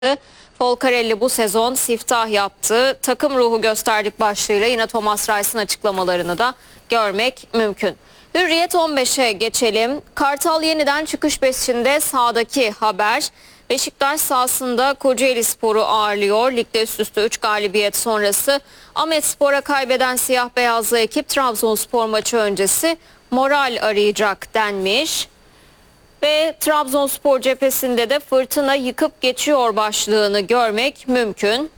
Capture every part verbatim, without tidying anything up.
Folcarelli bu sezon siftah yaptı. Takım ruhu gösterdik başlığıyla yine Thomas Reis'in açıklamalarını da görmek mümkün. Hürriyet on beşe geçelim. Kartal yeniden çıkış peşinde sahadaki haber. Beşiktaş sahasında Kocaelispor'u ağırlıyor. Ligde üst üste üç galibiyet sonrası Ahmetspor'a kaybeden siyah beyazlı ekip Trabzonspor maçı öncesi moral arayacak denmiş. Ve Trabzonspor cephesinde de fırtına yıkıp geçiyor başlığını görmek mümkün.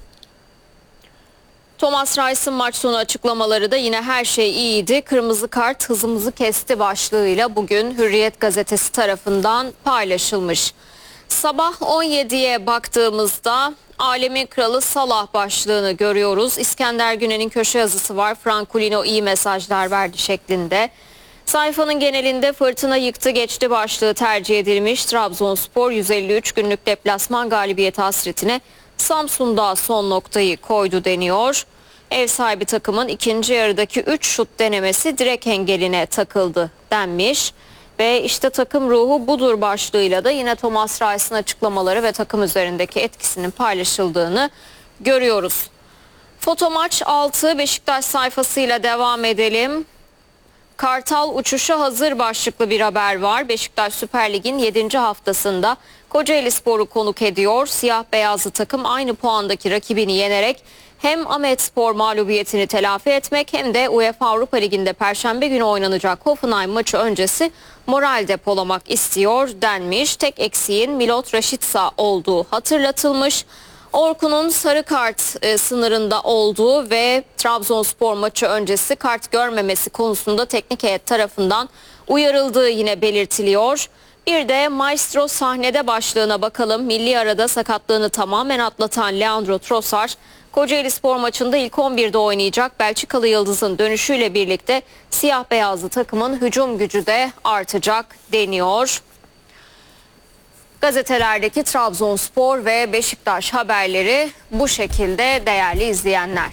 Thomas Reis'in maç sonu açıklamaları da yine her şey iyiydi. Kırmızı kart hızımızı kesti başlığıyla bugün Hürriyet gazetesi tarafından paylaşılmış. Sabah on yediye baktığımızda Alemin Kralı Salah başlığını görüyoruz. İskender Günen'in köşe yazısı var. Franculino iyi mesajlar verdi şeklinde. Sayfanın genelinde fırtına yıktı geçti başlığı tercih edilmiş. Trabzonspor yüz elli üç günlük deplasman galibiyeti hasretine Samsun'da son noktayı koydu deniyor. Ev sahibi takımın ikinci yarıdaki üç şut denemesi direk engeline takıldı denmiş. Ve işte takım ruhu budur başlığıyla da yine Thomas Reis'in açıklamaları ve takım üzerindeki etkisinin paylaşıldığını görüyoruz. Fotomaç altı Beşiktaş sayfasıyla devam edelim. Kartal uçuşa hazır başlıklı bir haber var. Beşiktaş Süper Lig'in yedinci haftasında Kocaelispor'u konuk ediyor. Siyah beyazlı takım aynı puandaki rakibini yenerek hem Ahmetspor mağlubiyetini telafi etmek hem de UEFA Avrupa Ligi'nde Perşembe günü oynanacak Hoffenheim maçı öncesi moral depolamak istiyor denmiş. Tek eksiğin Milot Rashica olduğu hatırlatılmış. Orkun'un sarı kart e, sınırında olduğu ve Trabzonspor maçı öncesi kart görmemesi konusunda teknik heyet tarafından uyarıldığı yine belirtiliyor. Bir de Maestro sahnede başlığına bakalım. Milli arada sakatlığını tamamen atlatan Leandro Trossard, Kocaelispor maçında ilk on birde oynayacak. Belçikalı Yıldız'ın dönüşüyle birlikte siyah beyazlı takımın hücum gücü de artacak deniyor. Gazetelerdeki Trabzonspor ve Beşiktaş haberleri bu şekilde değerli izleyenler.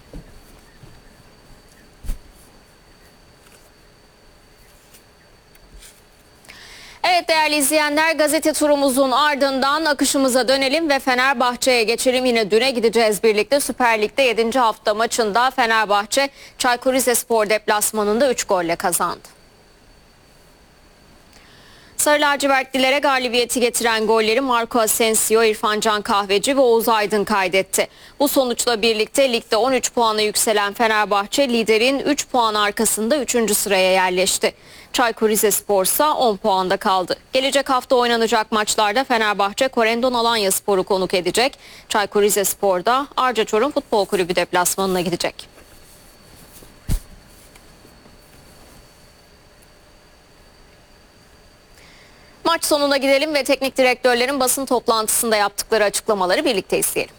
Evet değerli izleyenler, gazete turumuzun ardından akışımıza dönelim ve Fenerbahçe'ye geçelim. Yine düne gideceğiz birlikte. Süper Lig'de yedinci hafta maçında Fenerbahçe Çaykur Rizespor deplasmanında üç golle kazandı. Sarı lacivertlilere galibiyeti getiren golleri Marco Asensio, İrfan Can Kahveci ve Oğuz Aydın kaydetti. Bu sonuçla birlikte ligde on üç puana yükselen Fenerbahçe liderin üç puan arkasında üçüncü sıraya yerleşti. Çaykur Rizespor ise on puanda kaldı. Gelecek hafta oynanacak maçlarda Fenerbahçe Corendon Alanyaspor'u konuk edecek. Çaykur Rizespor da Arca Çorum Futbol Kulübü deplasmanına gidecek. Maç sonuna gidelim ve teknik direktörlerin basın toplantısında yaptıkları açıklamaları birlikte izleyelim.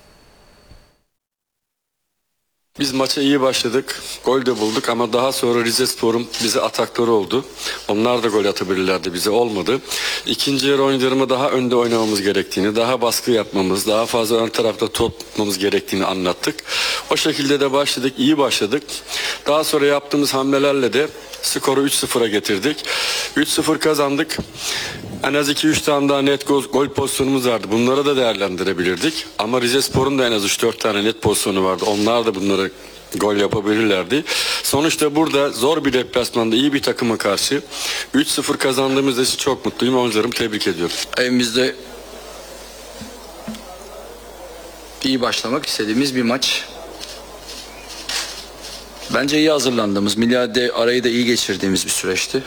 Biz maça iyi başladık. Gol de bulduk ama daha sonra Rizespor'un bize atakları oldu. Onlar da gol atabilirlerdi, bize olmadı. İkinci yarı oyuncularıma daha önde oynamamız gerektiğini, daha baskı yapmamız, daha fazla ön tarafta top tutmamız gerektiğini anlattık. O şekilde de başladık, iyi başladık. Daha sonra yaptığımız hamlelerle de skoru üç sıfıra getirdik. üç sıfır kazandık. En az iki üç tane daha net gol, gol pozisyonumuz vardı. Bunları da değerlendirebilirdik. Ama Rizespor'un da en az üç dört tane net pozisyonu vardı. Onlar da bunları gol yapabilirlerdi. Sonuçta burada zor bir deplasmanda iyi bir takıma karşı üç sıfır kazandığımız için çok mutluyum. Oyuncularımı tebrik ediyorum. Evimizde iyi başlamak istediğimiz bir maç. Bence iyi hazırlandığımız, milyarde arayı da iyi geçirdiğimiz bir süreçti.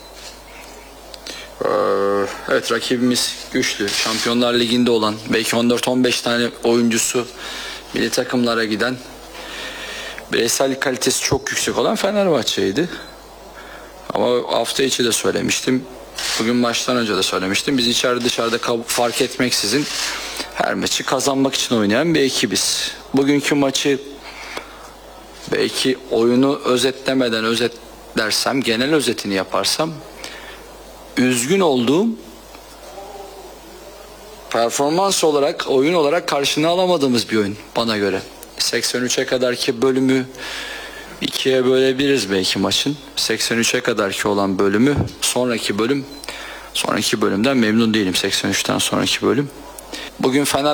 Evet, rakibimiz güçlü. Şampiyonlar Ligi'nde olan, belki on dört on beş tane oyuncusu milli takımlara giden, bireysel kalitesi çok yüksek olan Fenerbahçe'ydi. Ama hafta içi de söylemiştim. Bugün maçtan önce de söylemiştim. Biz içeride dışarıda fark etmeksizin her maçı kazanmak için oynayan bir ekibiz. Bugünkü maçı belki oyunu özetlemeden özetlersem, genel özetini yaparsam, üzgün olduğum, performans olarak, oyun olarak karşını alamadığımız bir oyun bana göre. seksen üçe kadarki bölümü ikiye bölebiliriz belki maçın. seksen üçe kadarki olan bölümü, sonraki bölüm, sonraki bölümden memnun değilim, seksen üçten sonraki bölüm. Bugün Fener